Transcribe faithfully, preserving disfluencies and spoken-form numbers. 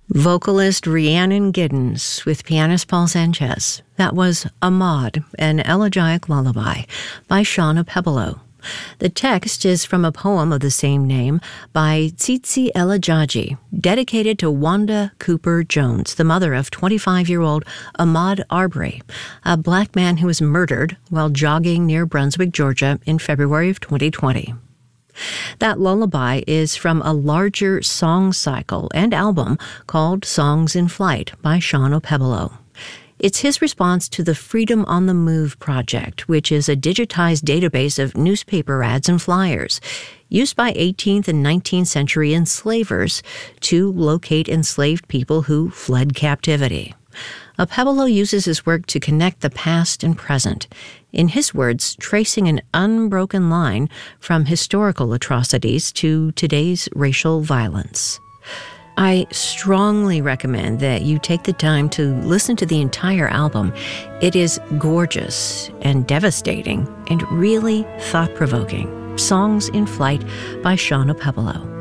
Vocalist Rhiannon Giddens with pianist Paul Sanchez. That was Ahmad, an elegiac lullaby by Shauna Pebolo. The text is from a poem of the same name by Tsitsi Elajaji, dedicated to Wanda Cooper Jones, the mother of twenty-five-year-old Ahmaud Arbery, a black man who was murdered while jogging near Brunswick, Georgia in February of twenty twenty. That lullaby is from a larger song cycle and album called Songs in Flight by Sean O'Pebolo. It's his response to the Freedom on the Move project, which is a digitized database of newspaper ads and flyers used by eighteenth and nineteenth century enslavers to locate enslaved people who fled captivity. O'Pebolo uses his work to connect the past and present, in his words, tracing an unbroken line from historical atrocities to today's racial violence. I strongly recommend that you take the time to listen to the entire album. It is gorgeous and devastating and really thought-provoking. Songs in Flight by Sean O'Pebolo.